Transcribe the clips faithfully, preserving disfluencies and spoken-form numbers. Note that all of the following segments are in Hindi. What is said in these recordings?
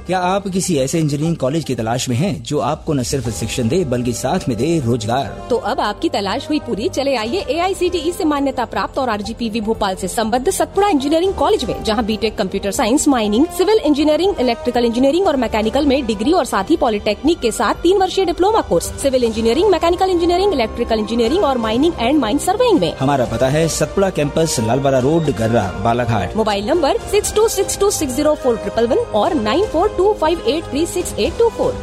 क्या आप किसी ऐसे इंजीनियरिंग कॉलेज की तलाश में हैं जो आपको न सिर्फ शिक्षण दे बल्कि साथ में दे रोजगार? तो अब आपकी तलाश हुई पूरी। चले आइए ए आई सी टी ई से मान्यता प्राप्त और R G P V Bhopal से संबद्ध सतपुड़ा इंजीनियरिंग कॉलेज में, जहां BTech computer science, mining, civil engineering, electrical engineering और मैकेनिकल में डिग्री और साथ ही पॉलिटेक्निक के साथ तीन वर्षीय diploma course, civil engineering, mechanical engineering, electrical engineering और माइनिंग एंड माइन सर्वेइंग में। हमारा पता है सतपुड़ा कैंपस, लालबाड़ा रोड, गर्रा, Balaghat. Mobile number six to six to six zero four triple one और nine four to five eight three six eight to four.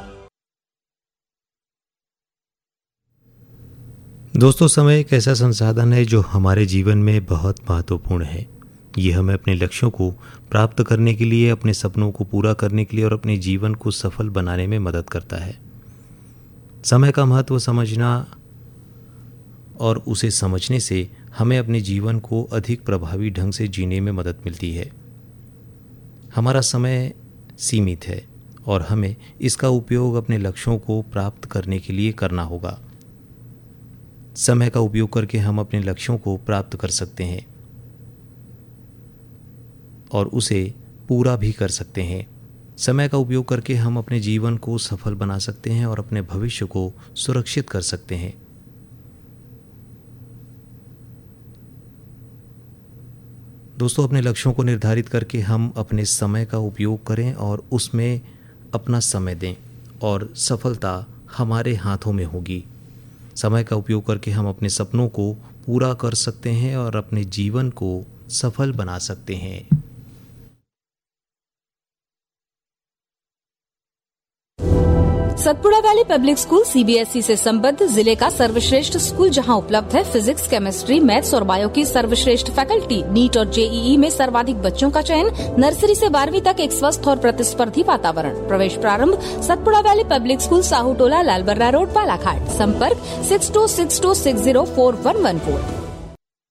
दोस्तों, समय एक ऐसा संसाधन है जो हमारे जीवन में बहुत महत्वपूर्ण है। ये हमें अपने लक्ष्यों को प्राप्त करने के लिए, अपने सपनों को पूरा करने के लिए और अपने जीवन को सफल बनाने में मदद करता है। समय का महत्व समझना और उसे समझने से हमें अपने जीवन को अधिक प्रभावी ढंग से जीने में मदद मिलती है। हमारा समय सीमित है और हमें इसका उपयोग अपने लक्ष्यों को प्राप्त करने के लिए करना होगा। समय का उपयोग करके हम अपने लक्ष्यों को प्राप्त कर सकते हैं और उसे पूरा भी कर सकते हैं। समय का उपयोग करके हम अपने जीवन को सफल बना सकते हैं और अपने भविष्य को सुरक्षित कर सकते हैं। दोस्तों, अपने लक्ष्यों को निर्धारित करके हम अपने समय का उपयोग करें और उसमें अपना समय दें और सफलता हमारे हाथों में होगी। समय का उपयोग करके हम अपने सपनों को पूरा कर सकते हैं और अपने जीवन को सफल बना सकते हैं। Satpura valley public school C B S E से संबद्ध जिले का सर्वश्रेष्ठ स्कूल, जहां उपलब्ध है फिजिक्स, केमिस्ट्री, मैथ्स और बायो की सर्वश्रेष्ठ फैकल्टी। नीट और जे ई ई में सर्वाधिक बच्चों का चयन, नर्सरी से बारहवीं तक एक स्वस्थ और प्रतिस्पर्धी वातावरण। प्रवेश प्रारंभ Satpura valley public school, Sahu टोला, लालबर्रा रोड, बालाघाट। संपर्क six to six to six zero four one one four.